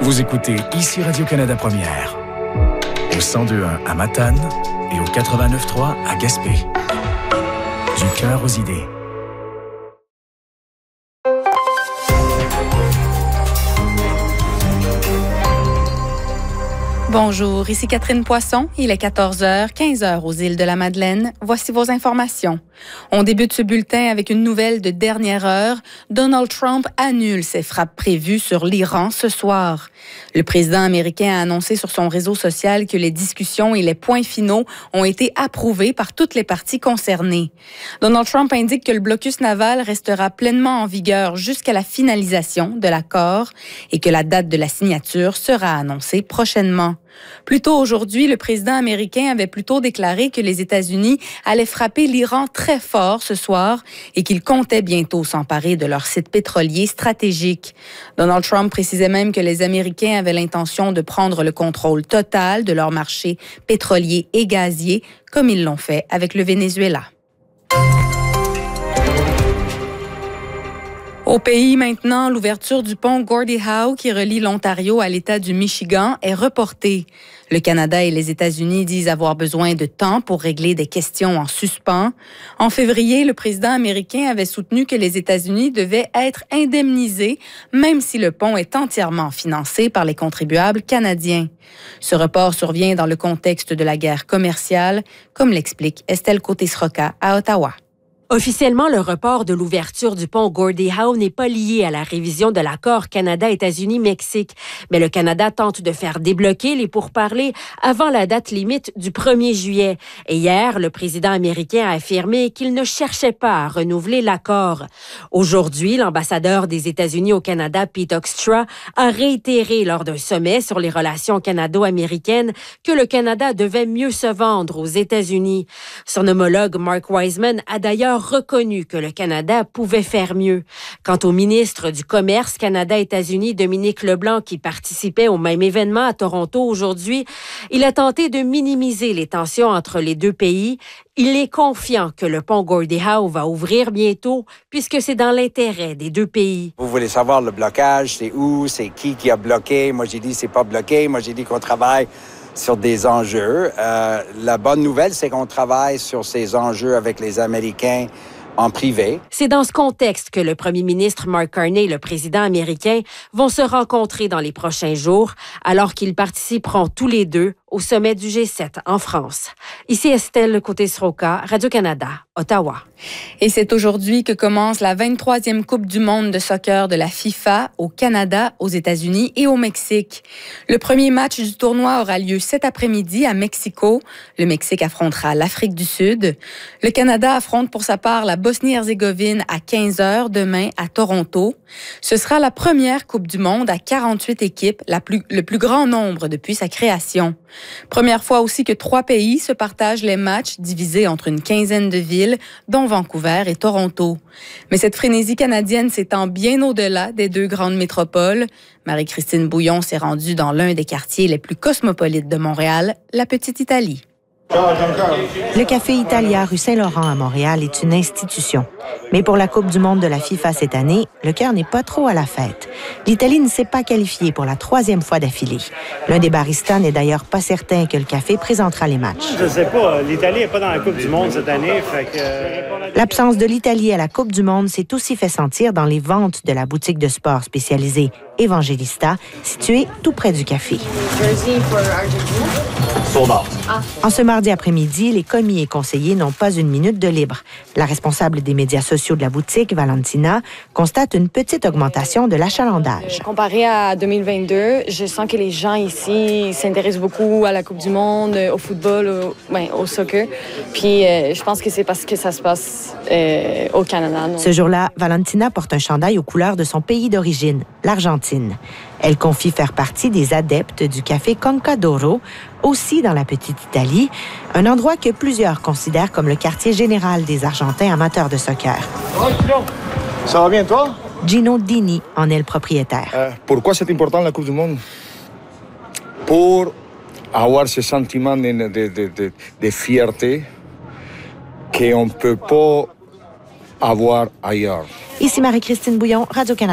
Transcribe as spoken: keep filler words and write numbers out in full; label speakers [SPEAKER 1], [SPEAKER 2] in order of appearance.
[SPEAKER 1] Vous écoutez ici Radio-Canada Première, au cent deux virgule un à Matane et au quatre-vingt-neuf virgule trois à Gaspé. Du cœur aux idées.
[SPEAKER 2] Bonjour, ici Catherine Poisson. Il est quatorze heures, quinze heures aux îles de la Madeleine. Voici vos informations. On débute ce bulletin avec une nouvelle de dernière heure. Donald Trump annule ses frappes prévues sur l'Iran ce soir. Le président américain a annoncé sur son réseau social que les discussions et les points finaux ont été approuvés par toutes les parties concernées. Donald Trump indique que le blocus naval restera pleinement en vigueur jusqu'à la finalisation de l'accord et que la date de la signature sera annoncée prochainement. Plus tôt aujourd'hui, le président américain avait plutôt déclaré que les États-Unis allaient frapper l'Iran très fort ce soir et qu'ils comptaient bientôt s'emparer de leur site pétrolier stratégique. Donald Trump précisait même que les Américains avaient l'intention de prendre le contrôle total de leur marché pétrolier et gazier, comme ils l'ont fait avec le Venezuela. Au pays maintenant, l'ouverture du pont Gordie Howe qui relie l'Ontario à l'État du Michigan est reportée. Le Canada et les États-Unis disent avoir besoin de temps pour régler des questions en suspens. En février, le président américain avait soutenu que les États-Unis devaient être indemnisés, même si le pont est entièrement financé par les contribuables canadiens. Ce report survient dans le contexte de la guerre commerciale, comme l'explique Estelle Côté-Sroka à Ottawa.
[SPEAKER 3] Officiellement, le report de l'ouverture du pont Gordie Howe n'est pas lié à la révision de l'accord Canada-États-Unis-Mexique. Mais le Canada tente de faire débloquer les pourparlers avant la date limite du premier juillet. Et hier, le président américain a affirmé qu'il ne cherchait pas à renouveler l'accord. Aujourd'hui, l'ambassadeur des États-Unis au Canada, Pete Hoekstra, a réitéré lors d'un sommet sur les relations canado-américaines que le Canada devait mieux se vendre aux États-Unis. Son homologue Mark Wiseman a d'ailleurs reconnu que le Canada pouvait faire mieux. Quant au ministre du Commerce Canada-États-Unis, Dominique Leblanc, qui participait au même événement à Toronto aujourd'hui, il a tenté de minimiser les tensions entre les deux pays. Il est confiant que le pont Gordie Howe va ouvrir bientôt, puisque c'est dans l'intérêt des deux pays.
[SPEAKER 4] Vous voulez savoir le blocage, c'est où, c'est qui qui a bloqué? Moi, j'ai dit c'est pas bloqué. Moi, j'ai dit qu'on travaille sur des enjeux. Euh, la bonne nouvelle, c'est qu'on travaille sur ces enjeux avec les Américains en privé.
[SPEAKER 3] C'est dans ce contexte que le premier ministre Mark Carney et le président américain vont se rencontrer dans les prochains jours, alors qu'ils participeront tous les deux au sommet du G sept en France. Ici Estelle Côté-Sroka, Radio-Canada, Ottawa.
[SPEAKER 2] Et c'est aujourd'hui que commence la vingt-troisième Coupe du monde de soccer de la FIFA au Canada, aux États-Unis et au Mexique. Le premier match du tournoi aura lieu cet après-midi à Mexico. Le Mexique affrontera l'Afrique du Sud. Le Canada affronte pour sa part la Bosnie-Herzégovine à quinze heures demain à Toronto. Ce sera la première Coupe du monde à quarante-huit équipes, la plus, le plus grand nombre depuis sa création. Première fois aussi que trois pays se partagent les matchs divisés entre une quinzaine de villes, dont Vancouver et Toronto. Mais cette frénésie canadienne s'étend bien au-delà des deux grandes métropoles. Marie-Christine Bouillon s'est rendue dans l'un des quartiers les plus cosmopolites de Montréal, la Petite Italie.
[SPEAKER 5] Le Café Italia, rue Saint-Laurent à Montréal, est une institution. Mais pour la Coupe du monde de la FIFA cette année, le cœur n'est pas trop à la fête. L'Italie ne s'est pas qualifiée pour la troisième fois d'affilée. L'un des baristas n'est d'ailleurs pas certain que le café présentera les matchs.
[SPEAKER 6] Je sais pas. L'Italie n'est pas dans la Coupe du monde cette année. Fait que...
[SPEAKER 5] L'absence de l'Italie à la Coupe du monde s'est aussi fait sentir dans les ventes de la boutique de sport spécialisée Evangelista, située tout près du café. En ce mardi après-midi, les commis et conseillers n'ont pas une minute de libre. La responsable des médias sociaux de la boutique, Valentina, constate une petite augmentation de l'achalandage.
[SPEAKER 7] Comparé à deux mille vingt-deux, je sens que les gens ici s'intéressent beaucoup à la Coupe du monde, au football, au, ben, au soccer. Puis euh, je pense que c'est parce que ça se passe euh, au Canada. Non?
[SPEAKER 5] Ce jour-là, Valentina porte un chandail aux couleurs de son pays d'origine, l'Argentine. Elle confie faire partie des adeptes du café Conca d'Oro, aussi dans la Petite Italie, un endroit que plusieurs considèrent comme le quartier général des Argentins amateurs de soccer.
[SPEAKER 8] Ça va bien, toi?
[SPEAKER 5] Gino Dini en est le propriétaire.
[SPEAKER 8] Euh, pourquoi c'est important la Coupe du monde? Pour avoir ce sentiment de, de, de, de, de fierté qu'on ne peut pas avoir ailleurs.
[SPEAKER 5] Ici Marie-Christine Bouillon, Radio-Canada.